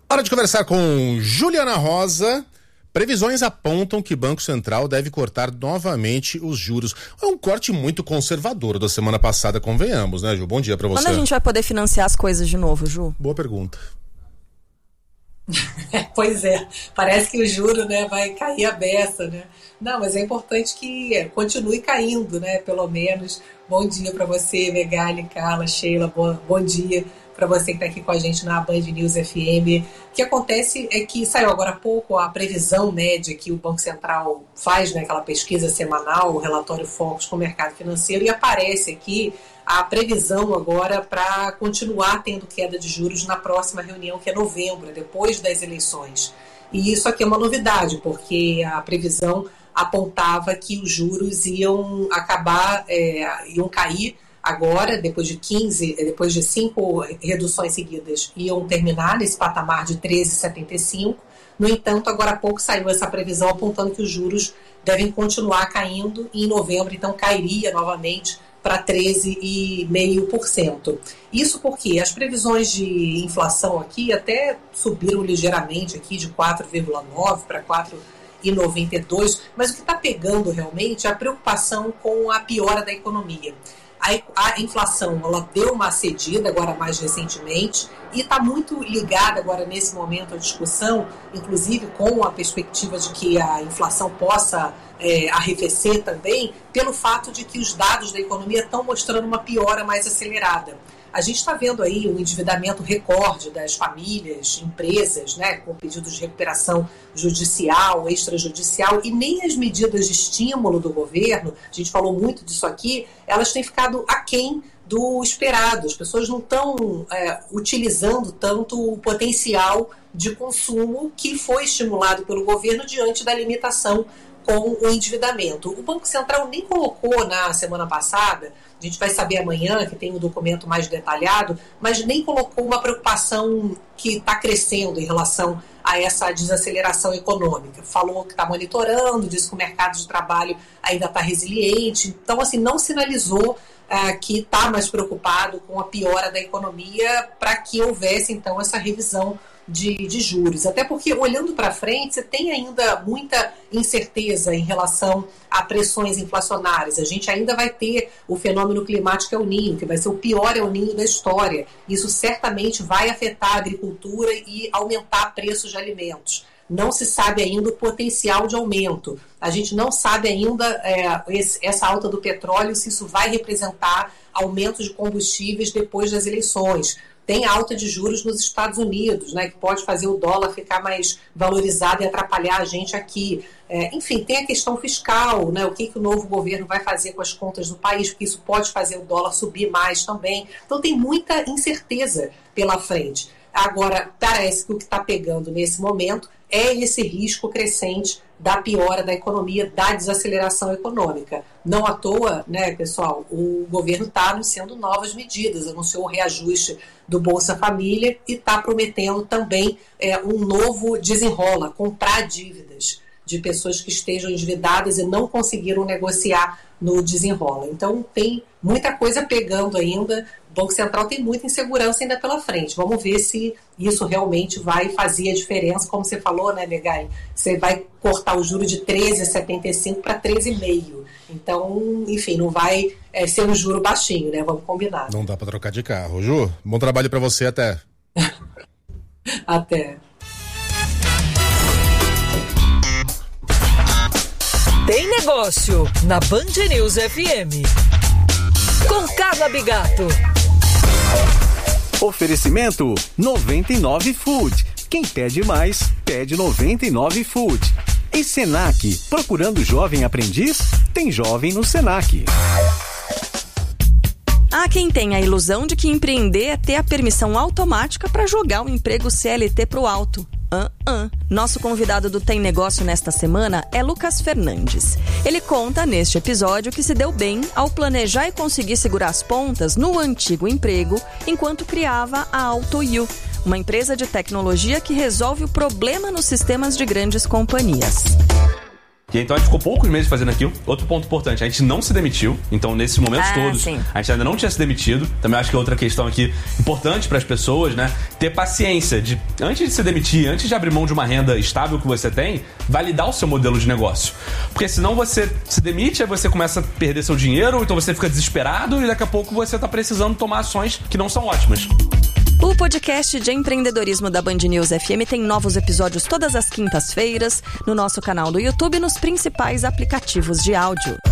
Hora de conversar com Juliana Rosa. Previsões apontam que o Banco Central deve cortar novamente os juros. É um corte muito conservador da semana passada, convenhamos, né, Ju? Bom dia pra você. Quando a gente vai poder financiar as coisas de novo, Ju? Boa pergunta. Pois é, parece que o juro, né, vai cair a beça, né? Não, mas é importante que continue caindo, né, pelo menos. Bom dia para você, Megali, Carla, Sheila, bom dia para você que está aqui com a gente na Band News FM. O que acontece é que saiu agora há pouco a previsão média que o Banco Central faz, né, aquela pesquisa semanal, o relatório Focus com o mercado financeiro, e aparece aqui a previsão agora para continuar tendo queda de juros na próxima reunião, que é novembro, depois das eleições. E isso aqui é uma novidade, porque a previsão apontava que os juros iam acabar, iam cair agora, depois de 5 reduções seguidas, iam terminar nesse patamar de 13,75. No entanto, agora há pouco saiu essa previsão apontando que os juros devem continuar caindo e em novembro, então, cairia novamente para 13,5%. Isso porque as previsões de inflação aqui até subiram ligeiramente aqui de 4,9 para 4,92, mas o que está pegando realmente é a preocupação com a piora da economia. A inflação, ela deu uma cedida agora mais recentemente e está muito ligada agora nesse momento à discussão, inclusive com a perspectiva de que a inflação possa arrefecer também, pelo fato de que os dados da economia estão mostrando uma piora mais acelerada. A gente está vendo aí um endividamento recorde das famílias, empresas, né, com pedidos de recuperação judicial, extrajudicial, e nem as medidas de estímulo do governo, a gente falou muito disso aqui, elas têm ficado aquém do esperado. As pessoas não estão utilizando tanto o potencial de consumo que foi estimulado pelo governo diante da limitação com o endividamento. O Banco Central nem colocou na semana passada, a gente vai saber amanhã, que tem um documento mais detalhado, mas nem colocou uma preocupação que está crescendo em relação a essa desaceleração econômica. Falou que está monitorando, disse que o mercado de trabalho ainda está resiliente, então assim, não sinalizou que está mais preocupado com a piora da economia para que houvesse então essa revisão de juros. Até porque, olhando para frente, você tem ainda muita incerteza em relação a pressões inflacionárias. A gente ainda vai ter o fenômeno climático El Niño, que vai ser o pior El Niño da história. Isso certamente vai afetar a agricultura e aumentar preços de alimentos. Não se sabe ainda o potencial de aumento. A gente não sabe ainda essa alta do petróleo, se isso vai representar aumento de combustíveis depois das eleições. Tem alta de juros nos Estados Unidos, né, que pode fazer o dólar ficar mais valorizado e atrapalhar a gente aqui. Enfim, tem a questão fiscal, né, o que o novo governo vai fazer com as contas do país, porque isso pode fazer o dólar subir mais também. Então tem muita incerteza pela frente. Agora, parece que o que está pegando nesse momento é esse risco crescente da piora da economia, da desaceleração econômica. Não à toa, né, pessoal, o governo está anunciando novas medidas, anunciou o reajuste do Bolsa Família e está prometendo também um novo desenrola, comprar dívidas de pessoas que estejam endividadas e não conseguiram negociar no desenrola. Então tem muita coisa pegando ainda, o Banco Central tem muita insegurança ainda pela frente. Vamos ver se isso realmente vai fazer a diferença, como você falou, né, Megali? Você vai cortar o juro de 13,75 para 13,5. Então, enfim, não vai ser um juro baixinho, né? Vamos combinar. Não dá para trocar de carro. Ju, bom trabalho para você, até. Até. Tem Negócio na Band News FM. Com Carla Bigato. Oferecimento 99 Food. Quem pede mais, pede 99 Food. E Senac, procurando jovem aprendiz? Tem jovem no Senac. Há quem tenha a ilusão de que empreender é ter a permissão automática para jogar o emprego CLT pro alto. Nosso convidado do Tem Negócio nesta semana é Lucas Fernandes. Ele conta neste episódio que se deu bem ao planejar e conseguir segurar as pontas no antigo emprego enquanto criava a AutoU, uma empresa de tecnologia que resolve o problema nos sistemas de grandes companhias. E então a gente ficou poucos meses fazendo aquilo. Outro ponto importante, a gente não se demitiu. Então nesses momentos todos, sim, a gente ainda não tinha se demitido. Também acho que é outra questão aqui importante para as pessoas, né? Ter paciência de, antes de se demitir, antes de abrir mão de uma renda estável que você tem, validar o seu modelo de negócio. Porque senão você se demite, aí você começa a perder seu dinheiro, então você fica desesperado e daqui a pouco você tá precisando tomar ações que não são ótimas. O podcast de empreendedorismo da Band News FM tem novos episódios todas as quintas-feiras no nosso canal do YouTube e nos principais aplicativos de áudio.